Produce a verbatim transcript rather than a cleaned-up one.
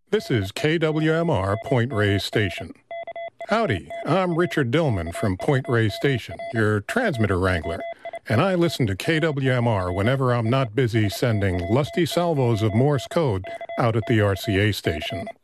This is K W M R Point Reyes Station. Howdy, I'm Richard Dillman from Point Reyes Station, your transmitter wrangler, and I listen to K W M R whenever I'm not busy sending lusty salvos of Morse code out at the R C A station.